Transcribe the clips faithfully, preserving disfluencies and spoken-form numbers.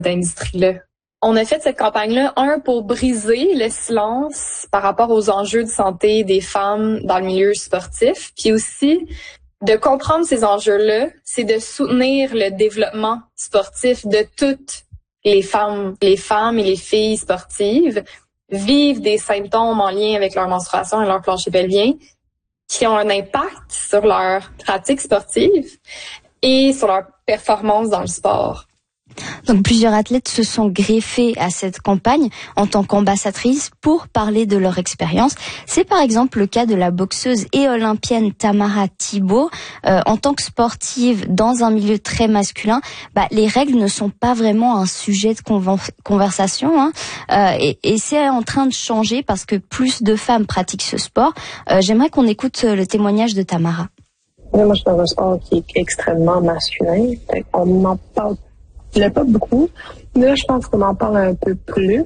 industrie-là. On a fait cette campagne-là, un, pour briser le silence par rapport aux enjeux de santé des femmes dans le milieu sportif, puis aussi de comprendre ces enjeux-là, c'est de soutenir le développement sportif de toutes les femmes, les femmes et les filles sportives vivent des symptômes en lien avec leur menstruation et leur plancher pelvien qui ont un impact sur leur pratique sportive et sur leur performance dans le sport. Donc plusieurs athlètes se sont greffés à cette campagne en tant qu'ambassadrices pour parler de leur expérience. C'est par exemple le cas de la boxeuse et olympienne Tamara Thibault. Euh, en tant que sportive dans un milieu très masculin, bah, les règles ne sont pas vraiment un sujet de conven- conversation. Hein. Euh, et, et c'est en train de changer parce que plus de femmes pratiquent ce sport. Euh, j'aimerais qu'on écoute le témoignage de Tamara. Moi, je suis dans un sport qui est extrêmement masculin. On n'en parle Il n'y a pas beaucoup. Là, je pense qu'on en parle un peu plus.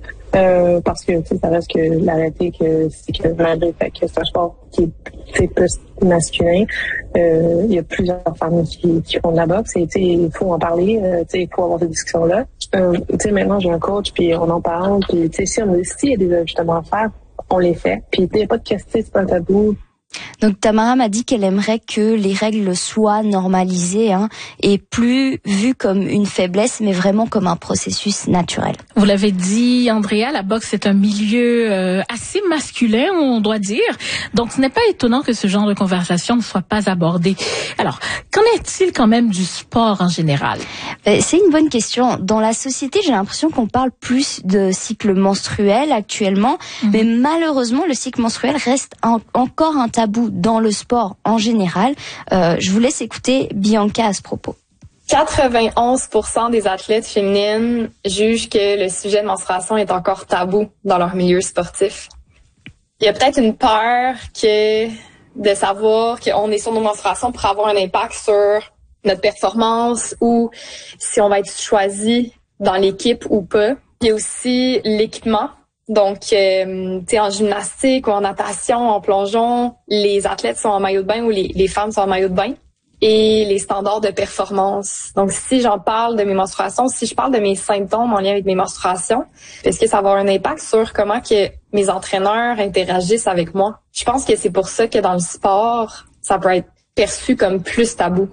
Euh, parce que, tu sais, ça reste que la réalité que c'est que malgré fait que c'est un sport qui est plus masculin. Euh, il y a plusieurs femmes qui, qui font de la boxe et, tu sais, il faut en parler. Euh, tu sais, il faut avoir cette discussion-là. Euh, tu sais, maintenant, j'ai un coach puis on en parle. Puis, tu sais, si on a, s'il y a des ajustements à faire, on les fait. Puis, il n'y a pas de question, c'est pas un tabou. Donc Tamara m'a dit qu'elle aimerait que les règles soient normalisées hein, et plus vues comme une faiblesse, mais vraiment comme un processus naturel. Vous l'avez dit, Andrea, la boxe est un milieu euh, assez masculin, on doit dire. Donc ce n'est pas étonnant que ce genre de conversation ne soit pas abordé. Alors, qu'en est-il quand même du sport en général? Euh, c'est une bonne question. Dans la société, j'ai l'impression qu'on parle plus de cycle menstruel actuellement, mmh. mais malheureusement, le cycle menstruel reste en, encore un tabou dans le sport en général. Euh, je vous laisse écouter Bianca à ce propos. quatre-vingt-onze pour cent des athlètes féminines jugent que le sujet de menstruation est encore tabou dans leur milieu sportif. Il y a peut-être une peur que de savoir qu'on est sur nos menstruations pour avoir un impact sur notre performance ou si on va être choisi dans l'équipe ou pas. Il y a aussi l'équipement. Donc, euh, tu sais, en gymnastique ou en natation, en plongeon, les athlètes sont en maillot de bain ou les, les femmes sont en maillot de bain. Et les standards de performance. Donc, si j'en parle de mes menstruations, si je parle de mes symptômes en lien avec mes menstruations, est-ce que ça va avoir un impact sur comment que mes entraîneurs interagissent avec moi? Je pense que c'est pour ça que dans le sport, ça peut être perçu comme plus tabou.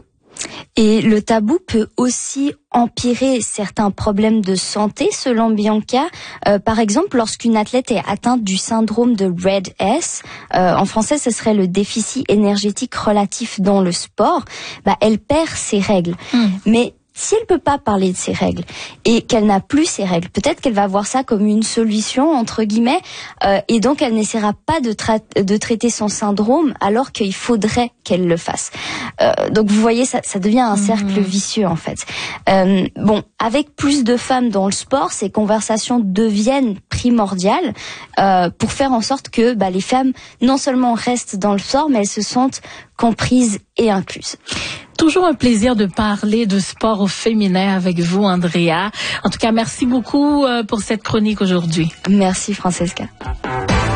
Et le tabou peut aussi empirer certains problèmes de santé, selon Bianca. Euh, par exemple, lorsqu'une athlète est atteinte du syndrome de R E D S, euh, en français, ce serait le déficit énergétique relatif dans le sport, bah, elle perd ses règles. Mmh. Mais si elle peut pas parler de ses règles et qu'elle n'a plus ses règles, peut-être qu'elle va voir ça comme une solution entre guillemets, euh, et donc elle n'essaiera pas de, tra- de traiter son syndrome alors qu'il faudrait qu'elle le fasse. Euh, donc vous voyez, ça, ça devient un cercle mmh. vicieux en fait. Euh, bon, avec plus de femmes dans le sport, ces conversations deviennent primordiales euh, pour faire en sorte que bah, les femmes non seulement restent dans le sport, mais elles se sentent comprises et incluses. Toujours un plaisir de parler de sport au féminin avec vous, Andrea. En tout cas, merci beaucoup pour cette chronique aujourd'hui. Merci, Francesca.